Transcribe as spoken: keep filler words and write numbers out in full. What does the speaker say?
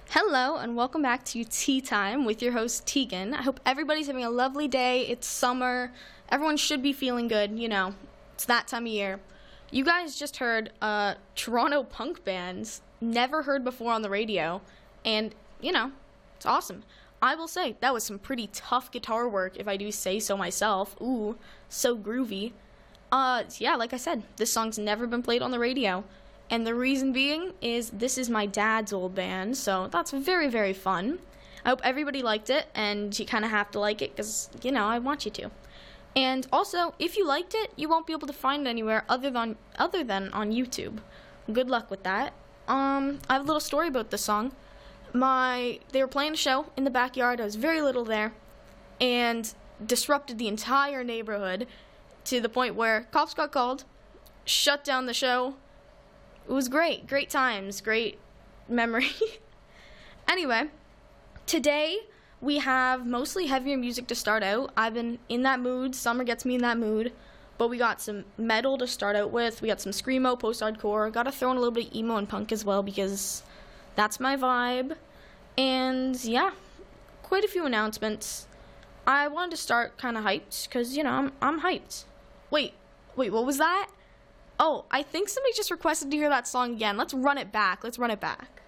Hello and welcome back to Tea Time with your host Tegan. I hope everybody's having a lovely day. It's summer. Everyone should be feeling good, you know. It's that time of year. You guys just heard uh, Toronto punk bands never heard before on the radio, and, you know, it's awesome. I will say, that was some pretty tough guitar work, if I do say so myself. Ooh, so groovy. Uh, yeah, like I said, this song's never been played on the radio. And the reason being is this is my dad's old band, so that's very, very fun. I hope everybody liked it, and you kind of have to like it because, you know, I want you to. And also, if you liked it, you won't be able to find it anywhere other than other than on YouTube. Good luck with that. Um, I have a little story about this song. My they were playing a show in the backyard. I was very little there, and disrupted the entire neighborhood to the point where cops got called, shut down the show. It was great, great times, great memory. Anyway, today we have mostly heavier music to start out. I've been in that mood. Summer gets me in that mood. But we got some metal to start out with. We got some screamo, post-hardcore. Got to throw in a little bit of emo and punk as well because that's my vibe. And yeah, quite a few announcements. I wanted to start kind of hyped because, you know, I'm, I'm hyped. Wait, wait, what was that? Oh, I think somebody just requested to hear that song again. Let's run it back. Let's run it back.